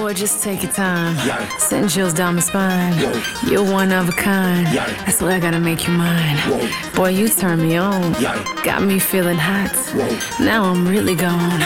Boy, just take your time. Yeah. Sending chills down my spine. Whoa. You're one of a kind. Yeah. I swear I gotta make you mine. Whoa. Boy, you turn me on. Yeah. Got me feeling hot. Whoa. Now I'm really gone.